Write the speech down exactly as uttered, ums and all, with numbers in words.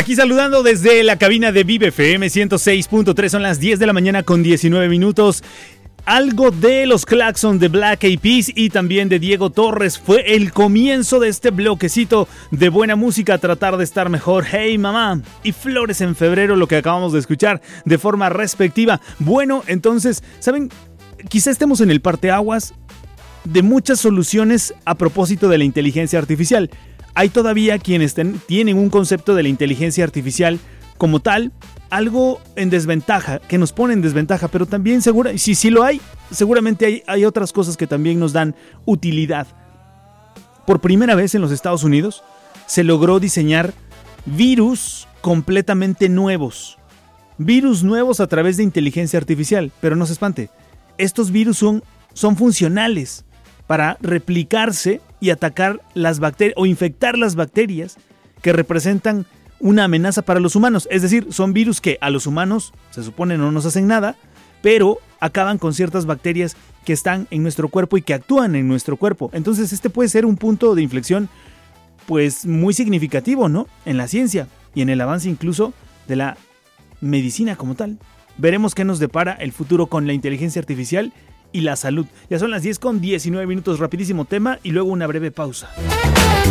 Aquí saludando desde la cabina de Vive F M ciento seis punto tres, son las diez de la mañana con diecinueve minutos. Algo de los Claxon de Black Eyed Peas y también de Diego Torres fue el comienzo de este bloquecito de buena música, tratar de estar mejor. Hey mamá y Flores en febrero, lo que acabamos de escuchar de forma respectiva. Bueno, entonces, ¿saben? Quizá estemos en el parteaguas de muchas soluciones a propósito de la inteligencia artificial. Hay todavía quienes ten, tienen un concepto de la inteligencia artificial como tal, algo en desventaja, que nos pone en desventaja, pero también segura, si sí lo hay, seguramente hay, hay otras cosas que también nos dan utilidad. Por primera vez en los Estados Unidos se logró diseñar virus completamente nuevos. Virus nuevos a través de inteligencia artificial, pero no se espante, estos virus son, son funcionales para replicarse y atacar las bacterias o infectar las bacterias que representan una amenaza para los humanos. Es decir, son virus que a los humanos se supone no nos hacen nada, pero acaban con ciertas bacterias que están en nuestro cuerpo y que actúan en nuestro cuerpo. Entonces este puede ser un punto de inflexión pues muy significativo, ¿no? En la ciencia y en el avance incluso de la medicina como tal. Veremos qué nos depara el futuro con la inteligencia artificial y la salud. Ya son las diez con diecinueve minutos, rapidísimo tema y luego una breve pausa.